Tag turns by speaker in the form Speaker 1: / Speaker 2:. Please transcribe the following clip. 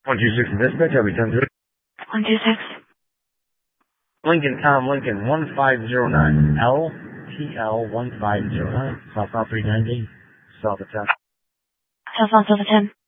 Speaker 1: 126 dispatch, I'll be 10-3.
Speaker 2: 126.
Speaker 1: Lincoln, Tom Lincoln, 1509. LTL 1509. Southbound 390. South of 10.
Speaker 2: Southbound Silver 10.